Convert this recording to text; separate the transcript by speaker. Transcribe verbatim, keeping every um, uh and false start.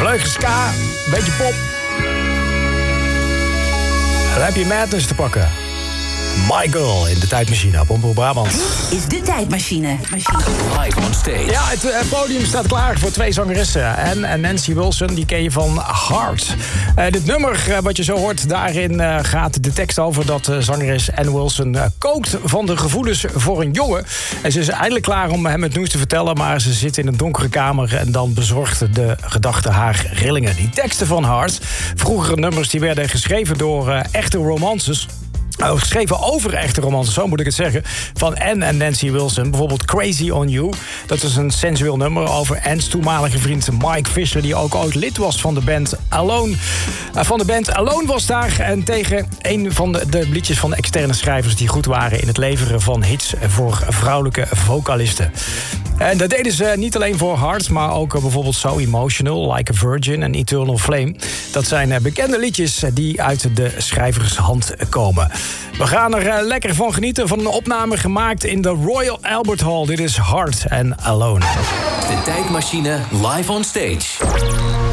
Speaker 1: Vleugje ska, een beetje pop. Dan heb je Madness te pakken. My Girl in de tijdmachine op Omroep Brabant.
Speaker 2: Dit is de tijdmachine. Machine.
Speaker 3: Live on stage.
Speaker 1: Ja, het uh, podium staat klaar voor twee zangeressen. Anne en Nancy Wilson, die ken je van Heart. Uh, dit nummer, uh, wat je zo hoort, daarin uh, gaat de tekst over dat uh, zangeres Anne Wilson uh, kookt van de gevoelens voor een jongen. En ze is eindelijk klaar om hem het nieuws te vertellen, maar ze zit in een donkere kamer en dan bezorgt de gedachte haar rillingen. Die teksten van Heart, vroegere nummers, die werden geschreven door uh, echte romances. Uh, geschreven over echte romances, zo moet ik het zeggen, van Anne en Nancy Wilson. Bijvoorbeeld Crazy on You. Dat is een sensueel nummer over Anne's toenmalige vriend Mike Fisher, die ook ooit lid was van de band Alone. Uh, van de band Alone was daar en tegen een van de, de liedjes van de externe schrijvers die goed waren in het leveren van hits voor vrouwelijke vocalisten. En dat deden ze niet alleen voor Heart, maar ook bijvoorbeeld So Emotional, Like a Virgin en Eternal Flame. Dat zijn bekende liedjes die uit de schrijvershand komen. We gaan er lekker van genieten van een opname gemaakt in de Royal Albert Hall. Dit is Heart and Alone.
Speaker 3: De tijdmachine live on stage.